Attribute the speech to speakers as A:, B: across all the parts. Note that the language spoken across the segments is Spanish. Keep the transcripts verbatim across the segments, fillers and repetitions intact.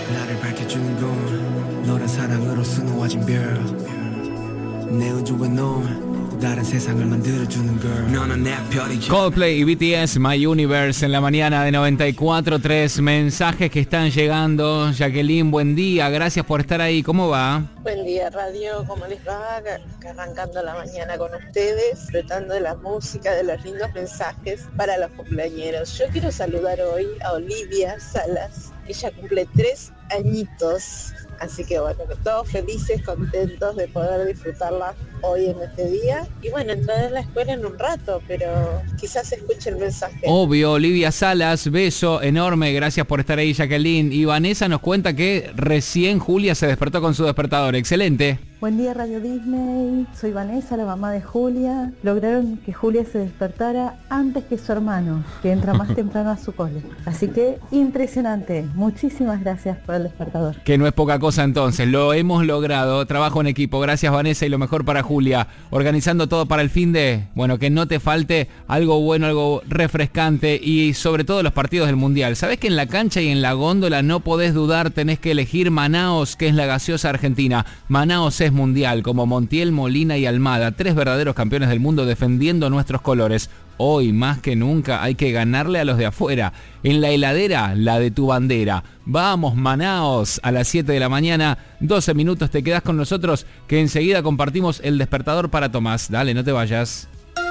A: 나를 밝혀주는 건 너란 사랑으로 수놓아진 별 내 우주와 넌 다른 세상을 만들어주는 girl 너는 내 별이지.
B: Coldplay y B T S, My Universe en la mañana de noventa y cuatro punto tres. Mensajes que están llegando. Jacqueline, buen día, gracias por estar ahí. ¿Cómo va?
C: Buen día, radio, ¿cómo les va? Arrancando la mañana con ustedes, disfrutando de la música, de los lindos mensajes para los cumpleañeros. Yo quiero saludar hoy a Olivia Salas. Ella cumple tres añitos. Así que bueno, todos felices, contentos de poder disfrutarla hoy en este día. Y bueno, entrar a la escuela en un rato, pero quizás escuche el mensaje.
B: Obvio, Olivia Salas, beso enorme, gracias por estar ahí, Jacqueline. Y Vanessa nos cuenta que recién Julia se despertó con su despertador. Excelente.
D: Buen día, Radio Disney. Soy Vanessa, la mamá de Julia. Lograron que Julia se despertara antes que su hermano, que entra más temprano a su cole. Así que impresionante. Muchísimas gracias por el despertador.
B: Que no es poca cosa entonces, lo hemos logrado. Trabajo en equipo, gracias Vanessa y lo mejor para Julia. Organizando todo para el fin de, bueno, que no te falte algo bueno, algo refrescante y sobre todo los partidos del Mundial. ¿Sabés que en la cancha y en la góndola no podés dudar? Tenés que elegir Manaos, que es la gaseosa argentina. Manaos es mundial, como Montiel, Molina y Almada, tres verdaderos campeones del mundo defendiendo nuestros colores. Hoy más que nunca hay que ganarle a los de afuera. En la heladera, la de tu bandera. Vamos, Manaos, a las siete de la mañana, doce minutos, te quedás con nosotros, que enseguida compartimos el despertador para Tomás. Dale, no te vayas.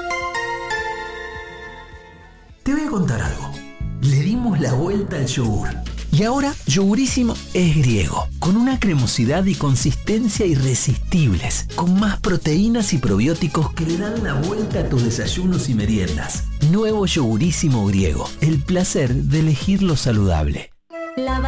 E: Te voy a contar algo. Le dimos la vuelta al yogur. Y ahora, Yogurísimo es griego, con una cremosidad y consistencia irresistibles, con más proteínas y probióticos que le dan la vuelta a tus desayunos y meriendas. Nuevo Yogurísimo griego, el placer de elegir lo saludable.